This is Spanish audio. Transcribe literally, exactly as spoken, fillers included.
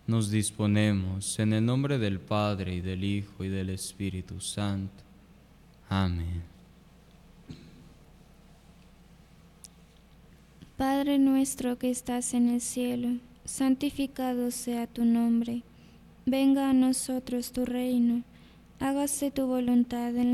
Nos disponemos en el nombre del Padre, y del Hijo, y del Espíritu Santo. Amén. Padre nuestro que estás en el cielo, santificado sea tu nombre. Venga a nosotros tu reino. Hágase tu voluntad en